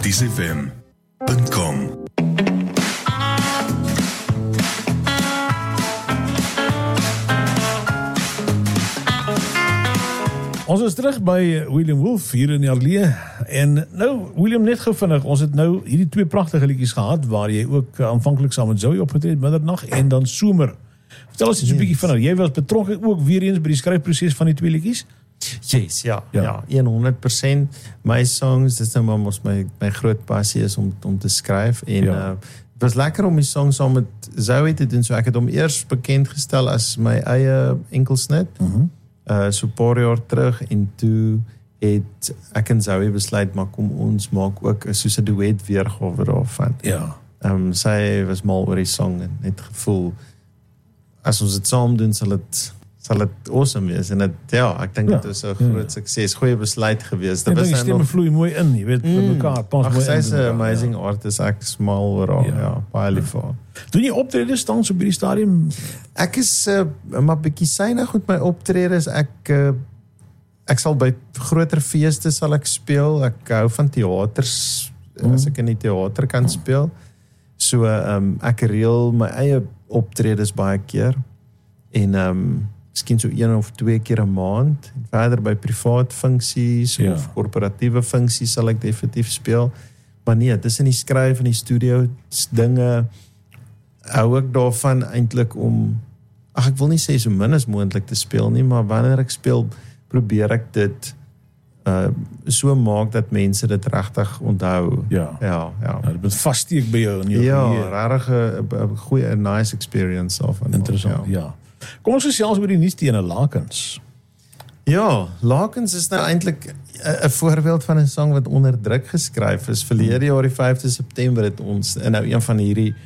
StartThisFM.com. Ons is terug by William Wolf hier in Arlee. En nou, William, net gou vinnig, ons het nou hierdie twee pragtige liedjies gehad, waar jy ook aanvanklik saam met Zoe opgetree het, Middernag en dan Somer. Vertel ons iets 'n bietjie vinnig. Jy was betrokke ook weer eens by die skryfproses van die twee liedjies? Yes, ja, 100%. My songs, dis nou maar mos my groot passie is om te skryf. En het was lekker om die song saam met Zoe te doen, so ek het hom eers bekend gestel as my eie enkelsnit. So 'n paar jaar terug, en toe het ek en Zoe besluit, maar kom ons maak ook soos 'n duet weergawe daarvan. Ja. Sy was mal oor die song en het gevoel, as ons dit saam doen, sal dit awesome wees. En ek dink dit was 'n groot sukses, goeie besluit gewees. Dit was die stemme vloei mooi in, jy weet, met mekaar, pas mooi in. Sy is 'n amazing artist, ek is mal oor haar, baie lief vir haar. Doen jy optredes tans op hierdie stadium? Ek is maar bietjie synig met my optredes. Ek sal by groter feeste sal ek speel. Ek hou van teaters, as ek in die teater kan speel. So ek reël my eie optredes baie keer. En miskien so 1 of 2 keer 'n maand. En verder by privaat funksies of korporatiewe funksies sal ek definitief speel. Maar nee, tussen die skryf en die studio dinge hou ek daarvan eintlik om, ek wil nie sê so min as moontlik te speel nie, maar wanneer ek speel, probeer ek dit so maak dat mense dit regtig onthou. Ja. Dit moet vassteek by jou in jou geheue. Regtig 'n goeie, nice experience daarvan. Interessant, ja. Kom ons gesels oor die nuusstene Lakens. Ja, Lakens is nou eintlik 'n voorbeeld van 'n song wat onder druk geskryf is. Verlede jaar die 5de September het ons nou een van hierdie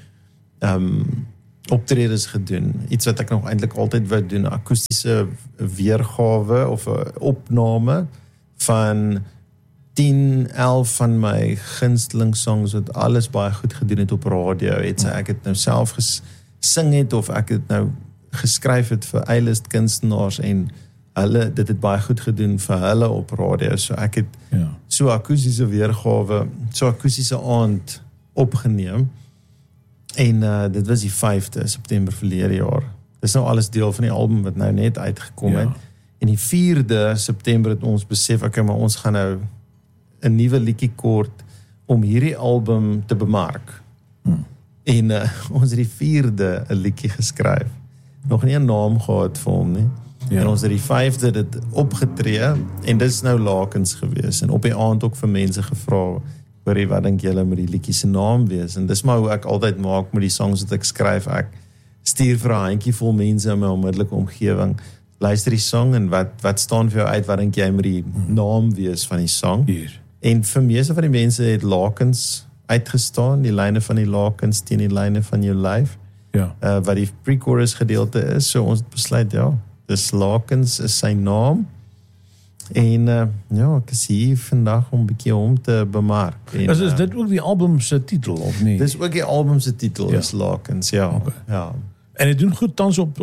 optredes gedoen. Iets wat ek nog eintlik altyd wou doen, 'n akoestiese weergawe of 'n opname van 10, 11 van my gunsteling songs wat alles baie goed gedoen het op radio. Ek het nou self gesing het of ek het nou geskryf het vir A-list kunstenaars en hulle dit het baie goed gedoen vir hulle op radio. So ek het so akoestiese weergawe, so akoestiese aand opgeneem. En dit was die 5de September verlede jaar. Dis nou alles deel van die album wat nou net uitgekom het. En die 4de September het ons besef, maar ons gaan nou 'n nuwe liedjie kort om hierdie album te bemark. En ons het die 4de 'n liedjie geskryf. Nog nie 'n naam gehad vir hom nie. En ons het die 5de dit opgetree en dit is nou Lakens gewees. En op die aand ook vir mense gevra, wat dink julle moet die liedjie se naam wees? En dis maar hoe ek altyd maak met die songs wat ek skryf. Ek stuur vir 'n handjie vol mense in my onmiddellike omgewing. Luister die song en wat staan vir jou uit? Wat dink jy moet die naam wees van die song? En vir meeste van die mense het Lakens uitgestaan, die lyne van die Lakens teen die lyne van jou lyf. Wat die pre-chorus gedeelte is. So ons besluit, dis Lakens is sy naam. En ek is hier vandag om 'n bietjie om te bemark. En, is dit ook die album se titel of nie? Dis ook die album se titel, is Lakens, ja. En dit doen goed tans op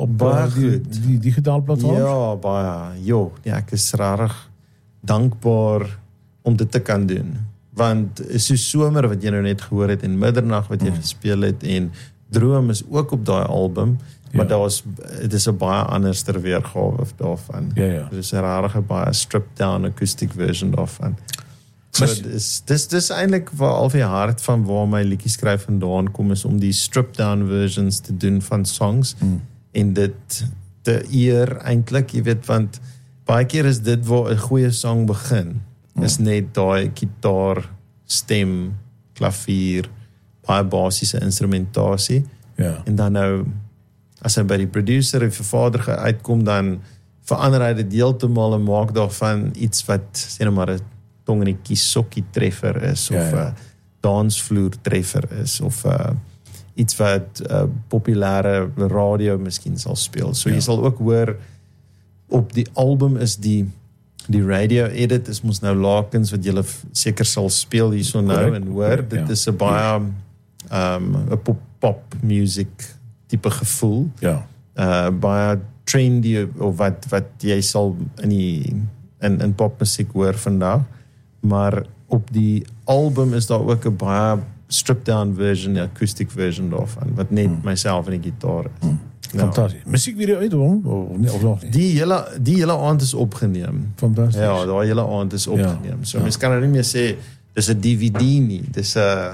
die digitale platforms? Ja, baie. Ek is regtig dankbaar om dit te kan doen. Want so Somer wat jy nou net gehoor het en Middernag wat jy gespeel het en Droom is ook op daai album. Maar dit is 'n baie anderster weergawe daarvan. Dit is 'n rarige baie stripped down acoustic version daarvan. So dis eintlik waar al die hart van waar my liedjie skryf vandaan kom, is om die stripped down versions te doen van songs en dit te eer eintlik, jy weet, want baie keer is dit waar 'n goeie song begin. Is net daai gitaar, stem, klavier, baie basiese instrumentasie. En dan nou as hy by die producer en vervaardiger uitkom, dan verander hy dit heeltemal en maak daarvan iets wat, sê nou maar 'n tong in die kies sokkie treffer is, of 'n dansvloer treffer is, of iets wat populêre radio miskien sal speel. So jy sal ook hoor, op die album is die radio edit, is mos nou Lakens, wat julle seker sal speel hierso nou en hoor. Dit is 'n baie 'n pop music tipe gevoel. Baie trendy, of wat jy sal in popmusiek hoor vandag. maar op die album is daar ook 'n baie stripped down version, 'n acoustic version daarvan, wat net myself en die gitaar is. Fantastisch. Musiek weer uit hom of nog nie? Die hele aand is opgeneem. Fantastisch. Ja, daai hele aand is opgeneem. So mens kan nou nie meer sê dis 'n DVD nie. Dis 'n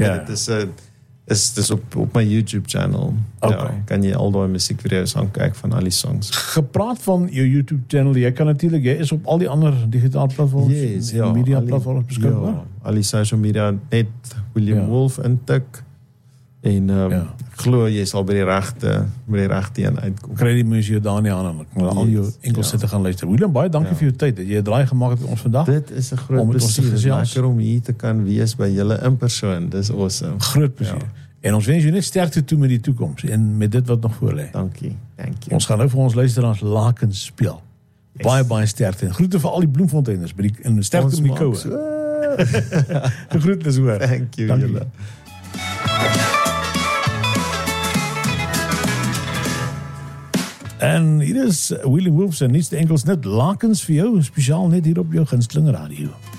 dis op my YouTube channel. Okay. Ja, kan jy al daai musiekvideo's aankyk van al die songs. Gepraat van jou YouTube channel, jy kan natuurlik, jy is op al die ander digitale platforms en media platforms beskikbaar. Ja, al die social media, net William Wolf intik en glo jy sal by die regte een uitkom. Kry die musie daar nie aan en al jou enkels sit te gaan luister. William, baie dankie vir jou tyd dat jy 'n draai gemaak het met ons vandag. Dit is 'n groot plesier. Lekker om hier te kan wees by julle in persoon. Dis awesome. Groot plesier. En ons wens jou net sterkte toe met die toekoms en met dit wat nog voor lê. Dankie. Thank you. Ons gaan nou vir ons luisteraars Lakens speel. Baie sterkte en groete vir al die bloemfonteiners by die in sterkte met die koue. Groete hoor. Thank you julle. En hier is William Wolf se nuutste enkels net Lakens vir jou, spesiaal net hier op jou gunsteling radio.